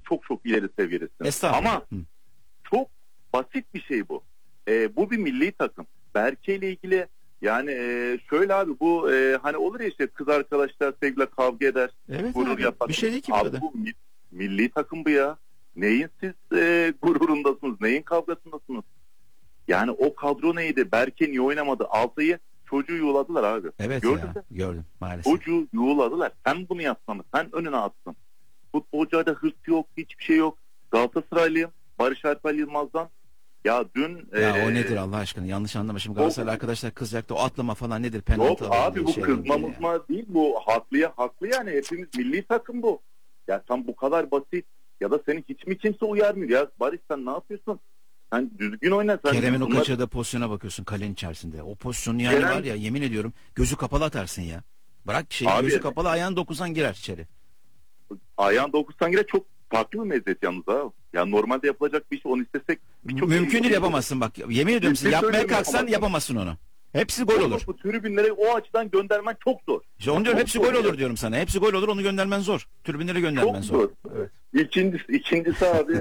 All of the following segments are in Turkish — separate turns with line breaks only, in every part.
çok çok ileri seviyedesin.
Estağfurullah.
Ama çok basit bir şey bu. Bu bir milli takım. Berke ile ilgili yani şöyle abi bu hani olur ya işte kız arkadaşlar sevgiyle kavga eder.
Evet
gurur
abi,
yapar.
bir şey değil ki
abi,
burada.
bu milli takım bu ya. Neyin siz gururundasınız? Neyin kavgasındasınız? Yani o kadro neydi? Berke niye oynamadı? Altay'ı çocuğu yuğladılar abi.
Evet
Gördün
ya,
mü?
gördüm maalesef.
Çocuğu yuğladılar. Sen bunu yapsana. Sen önüne atsın. Futbolcuda hırs yok. Hiçbir şey yok. Galatasaraylıyım. Barış Alper Yılmaz'dan. Ya dün...
Ya o nedir Allah aşkına? Yanlış anlama. Şimdi Galatasaray arkadaşlar kızacaktı. O atlama falan nedir? Penaltı
Yok abi bu
şey
kızmamızma değil. Bu haklıya haklı yani. Hepimiz milli takım bu. Ya sen bu kadar basit. Ya da seni hiç mi kimse uyarmıyor? Ya Barış sen ne yapıyorsun? Sen düzgün oyna. Sen
Kerem'in o
bunlar...
kaçırdığı pozisyona bakıyorsun kalenin içerisinde. O pozisyonu yani
Kerem...
var ya, yemin ediyorum gözü kapalı atarsın ya. Bırak şey,
abi,
gözü kapalı ayağın dokunsan girer içeri.
Ayağın dokunsan girer, çok farklı bir meziyet yalnız ha. Ya normalde yapılacak bir şey, onu istesek
mümkün değil, yapamazsın bak. Yemin ediyorum size, yapmaya kalksan yapamazsın onu. Hepsi gol olur.
Bu tribünlere o açıdan göndermen çok zor.
İşte onu diyorum, hepsi gol olur diyorum sana. Hepsi gol olur, onu göndermen zor. Tribünlere göndermen
çok zor.
Evet.
İkincisi abi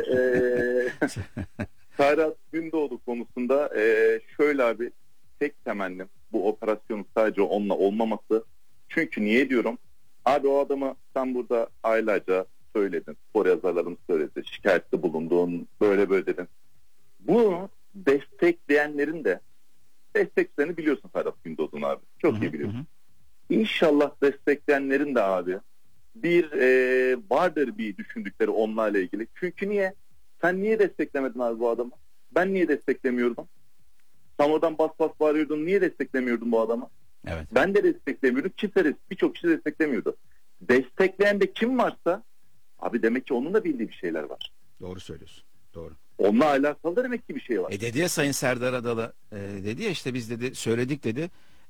Serhat Gündoğdu konusunda şöyle abi, tek temennim bu operasyonun sadece onunla olmaması. Çünkü niye diyorum? Abi o adamı sen burada aylarca söyledin. Spor yazarlarımız söyledi. Şikayette bulundun. Böyle böyle dedin. Bunu destekleyenlerin de desteklerini biliyorsun Serhat Gündoğdu'nun abi. Çok iyi biliyorsun. İnşallah destekleyenlerin de abi bir vardır bir düşündükleri onlarla ilgili. Çünkü niye? Sen niye desteklemedin abi bu adamı? Ben niye desteklemiyordum? Sen oradan bas bas bağırıyordun. Niye desteklemiyordun bu adamı?
Evet.
Ben de desteklemiyordum. Birçok kişi desteklemiyordu. Destekleyen de kim varsa abi demek ki onun da bildiği bir şeyler var.
Doğru söylüyorsun. Doğru.
Onunla alakalı da demek ki bir şey var.
Dedi ya Sayın Serdar Adalı, dedi ya işte biz dedi söyledik dedi.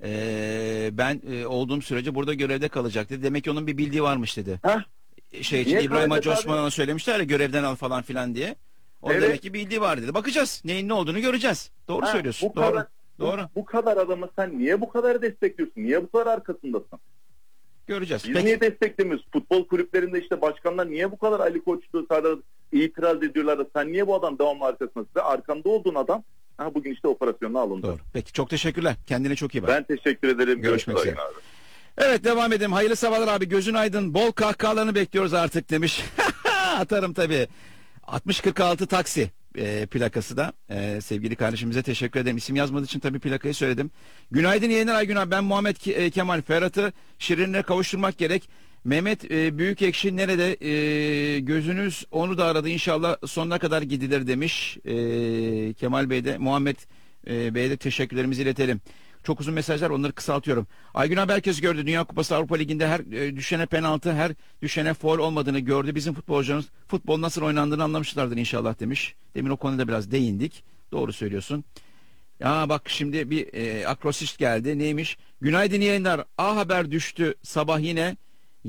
Ben olduğum sürece burada görevde kalacak dedi. Demek ki onun bir bildiği varmış dedi.
Heh.
Şey için İbrahim Hacı Osman'a söylemişler ya, görevden al falan filan diye. O
evet.
Demek ki bildiği var dedi. Bakacağız. Neyin ne olduğunu göreceğiz. Doğru söylüyorsun. Doğru.
Bu kadar adamı sen niye bu kadar destekliyorsun? Niye bu kadar arkasındasın?
Göreceğiz.
Biz niye desteklemiyoruz? Futbol kulüplerinde işte başkanlar niye bu kadar Ali Koç'tu, Serdar itiraz ediyorlar da sen niye bu adam devamlı arkasındasın? Ve arkanda olduğun adam bugün işte operasyonuna alındı.
Doğru. Peki çok teşekkürler. Kendine çok iyi bak.
Ben teşekkür ederim.
Görüşmek üzere. Evet, devam edelim. Hayırlı sabahlar abi. Gözün aydın. Bol kahkahalarını bekliyoruz artık demiş. Atarım tabii. 6046 taksi plakası da. Sevgili kardeşimize teşekkür ederim. İsim yazmadığı için tabii plakayı söyledim. Günaydın yayınlar Aygün. Ben Muhammed Kemal. Ferhat'ı Şirin'le kavuşturmak gerek. Mehmet Büyükekşi nerede? Gözünüz onu da aradı. İnşallah sonuna kadar gidilir demiş. Kemal Bey de, Muhammed Bey'e de teşekkürlerimizi iletelim. Çok uzun mesajlar, onları kısaltıyorum. Aygün abi herkes gördü. Dünya Kupası Avrupa Ligi'nde her düşene penaltı, her düşene faul olmadığını gördü. Bizim futbolcularımız futbol nasıl oynandığını anlamışlardır inşallah demiş. Demin o konuda biraz değindik. Doğru söylüyorsun. Ya bak şimdi bir akrosist geldi. Neymiş? Günaydın yayınlar. A Haber düştü sabah yine.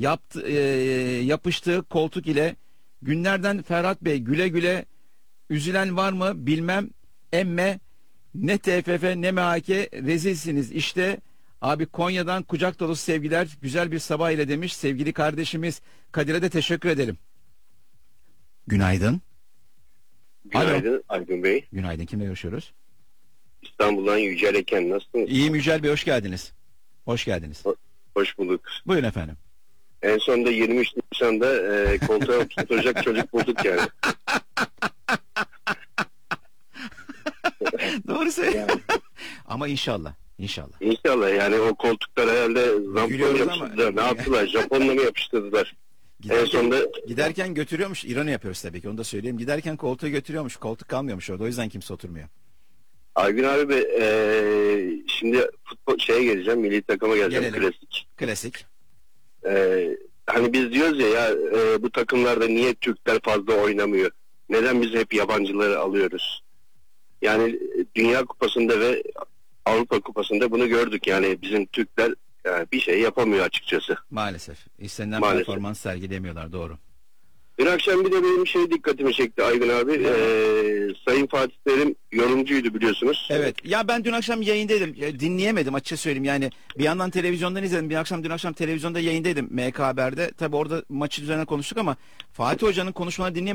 Yapıştığı koltuk ile günlerden Ferhat Bey güle güle, üzülen var mı bilmem, emme ne TFF ne MHK, rezilsiniz işte abi. Konya'dan kucak dolusu sevgiler, güzel bir sabah ile demiş sevgili kardeşimiz. Kadir'e de teşekkür edelim. Günaydın.
Günaydın Aygün Bey.
Günaydın, kimle görüşüyoruz?
İstanbul'dan Yücel Eken, nasılsınız?
İyiyim Yücel Bey, hoş geldiniz. Hoş geldiniz.
Hoş bulduk.
Buyurun efendim.
En sonunda 23 Nisan'da koltuğa oturacak çocuk bulduk yani.
Doğru söylüyorsun. Ama inşallah.
İnşallah yani o koltuklar herhalde zampon yapıştırdılar. Ne yaptılar? Japonla mı yapıştırdılar? En sonunda...
Giderken götürüyormuş. İran'ı yapıyoruz tabii ki, onu da söyleyeyim. Giderken koltuğu götürüyormuş. Koltuk kalmıyormuş orada. O yüzden kimse oturmuyor.
Aygün abi şimdi futbol geleceğim. Milli takıma geleceğim.
Gelelim.
Klasik. Hani biz diyoruz ya bu takımlarda niye Türkler fazla oynamıyor? Neden biz hep yabancıları alıyoruz? Yani Dünya Kupası'nda ve Avrupa Kupası'nda bunu gördük. Yani bizim Türkler bir şey yapamıyor açıkçası.
Maalesef. İstenilen performans sergilemiyorlar, doğru.
Dün akşam bir de benim dikkatimi çekti Aygün abi. Sayın Fatih Terim yorumcuydu biliyorsunuz.
Evet. Ya ben dün akşam yayındaydım. Dinleyemedim açıkça söyleyeyim. Yani bir yandan televizyondan izledim. Dün akşam televizyonda yayındaydım MK Haber'de. Tabii orada maçı üzerine konuştuk ama Fatih Hoca'nın konuşmalarını dinleyemedim.